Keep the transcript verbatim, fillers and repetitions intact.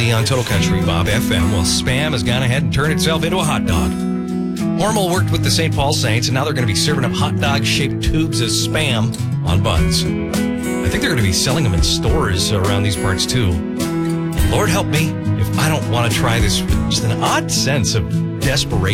me on Total Country Bob F M. Well, Spam has gone ahead and turned itself into a hot dog. Hormel worked with the Saint Paul Saints, and now they're going to be serving up hot dog-shaped tubes as Spam on buns. I think they're going to be selling them in stores around these parts, too. Lord help me if I don't want to try this with just an odd sense of desperation.